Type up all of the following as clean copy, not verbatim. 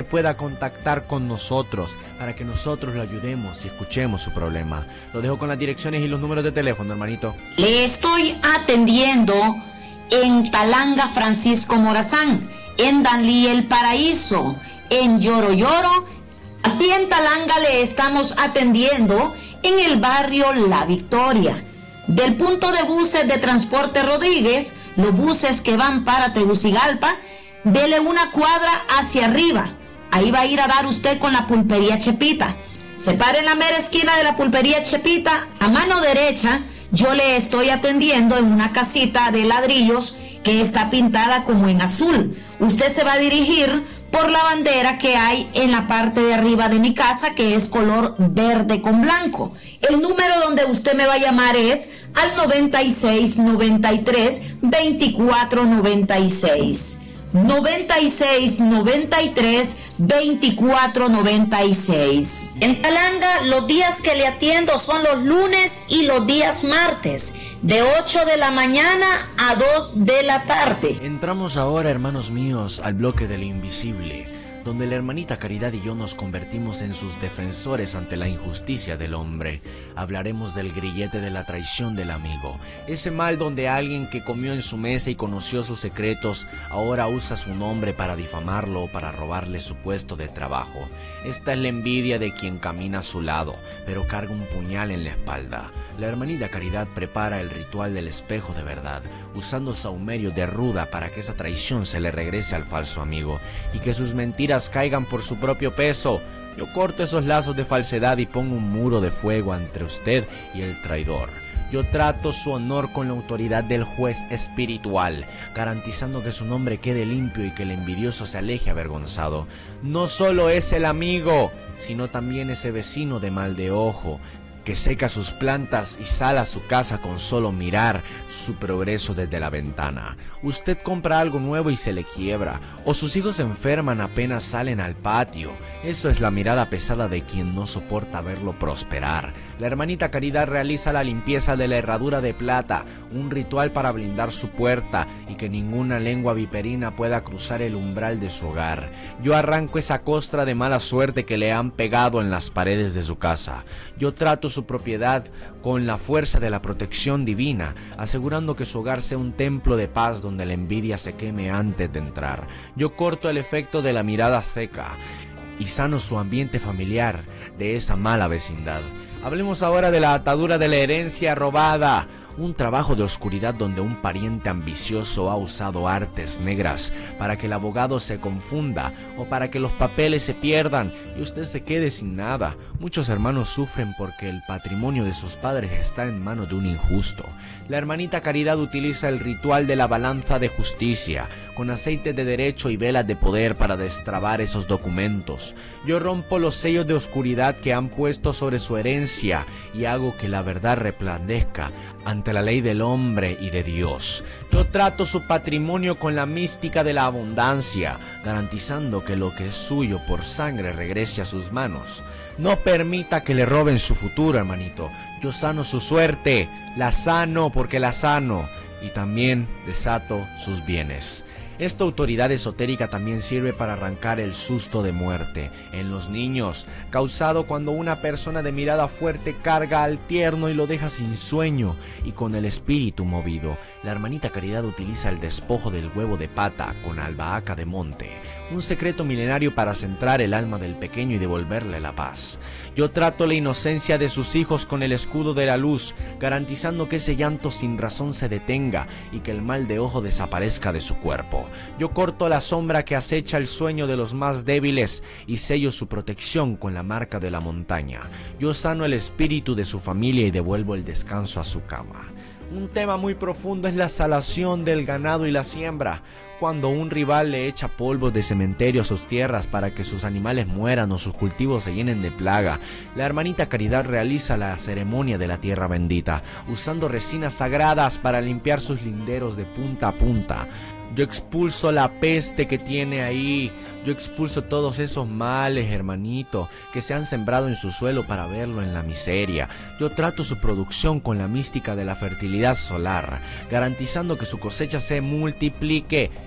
pueda contactar con nosotros para que nosotros lo ayudemos y escuchemos su problema. Lo dejo con las direcciones y los números de teléfono, hermanito. Le estoy atendiendo en Talanga Francisco Morazán, en Danlí El Paraíso, en Lloro Lloro. Aquí en Talanga le estamos atendiendo en el barrio La Victoria. Del punto de buses de Transporte Rodríguez, los buses que van para Tegucigalpa, dele una cuadra hacia arriba. Ahí va a ir a dar usted con la pulpería Chepita. Se para en la mera esquina de la pulpería Chepita, a mano derecha. Yo le estoy atendiendo en una casita de ladrillos que está pintada como en azul. Usted se va a dirigir por la bandera que hay en la parte de arriba de mi casa, que es color verde con blanco. El número donde usted me va a llamar es al 96 93 24 96. 96 93 24 96. En Talanga los días que le atiendo son los lunes y los días martes, de 8 de la mañana a 2 de la tarde. Entramos ahora, hermanos míos, al bloque del invisible, donde la hermanita Caridad y yo nos convertimos en sus defensores ante la injusticia del hombre. Hablaremos del grillete de la traición del amigo, ese mal donde alguien que comió en su mesa y conoció sus secretos ahora usa su nombre para difamarlo o para robarle su puesto de trabajo. Esta es la envidia de quien camina a su lado, pero carga un puñal en la espalda. La hermanita Caridad prepara el ritual del espejo de verdad, usando sahumerio de ruda para que esa traición se le regrese al falso amigo y que sus mentiras caigan por su propio peso. Yo corto esos lazos de falsedad y pongo un muro de fuego entre usted y el traidor. Yo trato su honor con la autoridad del juez espiritual, garantizando que su nombre quede limpio y que el envidioso se aleje avergonzado. No solo es el amigo, sino también ese vecino de mal de ojo, que seca sus plantas y sala a su casa con solo mirar su progreso desde la ventana. Usted compra algo nuevo y se le quiebra, o sus hijos se enferman apenas salen al patio. Eso es la mirada pesada de quien no soporta verlo prosperar. La hermanita Caridad realiza la limpieza de la herradura de plata, un ritual para blindar su puerta y que ninguna lengua viperina pueda cruzar el umbral de su hogar. Yo arranco esa costra de mala suerte que le han pegado en las paredes de su casa. Yo trato su propiedad con la fuerza de la protección divina, asegurando que su hogar sea un templo de paz donde la envidia se queme antes de entrar. Yo corto el efecto de la mirada seca y sano su ambiente familiar de esa mala vecindad. Hablemos ahora de la atadura de la herencia robada, un trabajo de oscuridad donde un pariente ambicioso ha usado artes negras para que el abogado se confunda o para que los papeles se pierdan y usted se quede sin nada. Muchos hermanos sufren porque el patrimonio de sus padres está en manos de un injusto. La hermanita Caridad utiliza el ritual de la balanza de justicia, con aceite de derecho y velas de poder para destrabar esos documentos. Yo rompo los sellos de oscuridad que han puesto sobre su herencia y hago que la verdad resplandezca ante la ley del hombre y de Dios. Yo trato su patrimonio con la mística de la abundancia, garantizando que lo que es suyo por sangre regrese a sus manos. No permita que le roben su futuro, hermanito. Yo sano su suerte, la sano porque la sano, y también desato sus bienes. Esta autoridad esotérica también sirve para arrancar el susto de muerte en los niños, causado cuando una persona de mirada fuerte carga al tierno y lo deja sin sueño y con el espíritu movido. La hermanita Caridad utiliza el despojo del huevo de pata con albahaca de monte, un secreto milenario para centrar el alma del pequeño y devolverle la paz. Yo trato la inocencia de sus hijos con el escudo de la luz, garantizando que ese llanto sin razón se detenga y que el mal de ojo desaparezca de su cuerpo. Yo corto la sombra que acecha el sueño de los más débiles y sello su protección con la marca de la montaña. Yo sano el espíritu de su familia y devuelvo el descanso a su cama. Un tema muy profundo es la salación del ganado y la siembra. Cuando un rival le echa polvos de cementerio a sus tierras para que sus animales mueran o sus cultivos se llenen de plaga, la hermanita Caridad realiza la ceremonia de la tierra bendita, usando resinas sagradas para limpiar sus linderos de punta a punta. Yo expulso la peste que tiene ahí. Yo expulso todos esos males, hermanito, que se han sembrado en su suelo para verlo en la miseria. Yo trato su producción con la mística de la fertilidad solar, garantizando que su cosecha se multiplique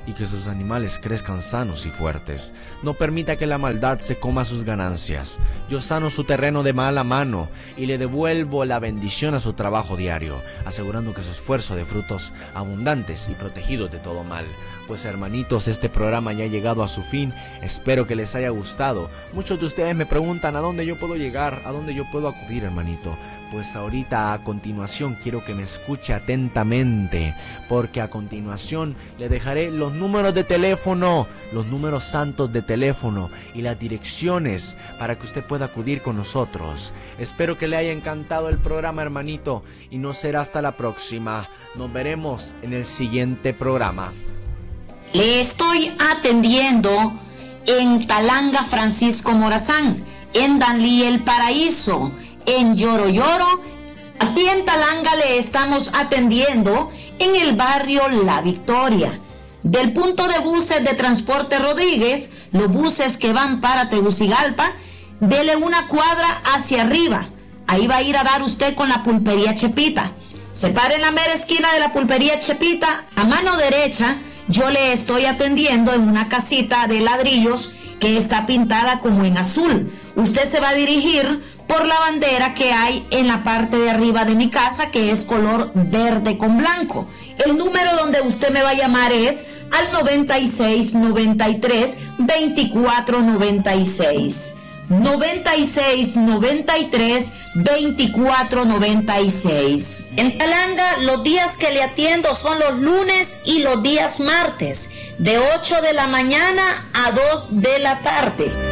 y que sus animales crezcan sanos y fuertes. No permita que la maldad se coma sus ganancias. Yo sano su terreno de mala mano y le devuelvo la bendición a su trabajo diario, asegurando que su esfuerzo de frutos abundantes y protegidos de todo mal. Pues hermanitos, este programa ya ha llegado a su fin. Espero que les haya gustado. Muchos de ustedes me preguntan a dónde yo puedo llegar, a dónde yo puedo acudir, hermanito. Pues ahorita a continuación quiero que me escuche atentamente, porque a continuación le dejaré los números de teléfono, los números santos de teléfono y las direcciones para que usted pueda acudir con nosotros. Espero que le haya encantado el programa, hermanito, y no será hasta la próxima. Nos veremos en el siguiente programa. Le estoy atendiendo en Talanga Francisco Morazán, en Danlí El Paraíso, en Yoroyoro. Aquí en Talanga le estamos atendiendo en el barrio La Victoria. Del punto de buses de Transporte Rodríguez, los buses que van para Tegucigalpa, dele una cuadra hacia arriba. Ahí va a ir a dar usted con la pulpería Chepita. Se para en la mera esquina de la pulpería Chepita, a mano derecha. Yo le estoy atendiendo en una casita de ladrillos que está pintada como en azul. Usted se va a dirigir por la bandera que hay en la parte de arriba de mi casa, que es color verde con blanco. El número donde usted me va a llamar es al 96 93 24 96. 96 93 24 96. En Talanga los días que le atiendo son los lunes y los días martes, de 8 de la mañana a 2 de la tarde.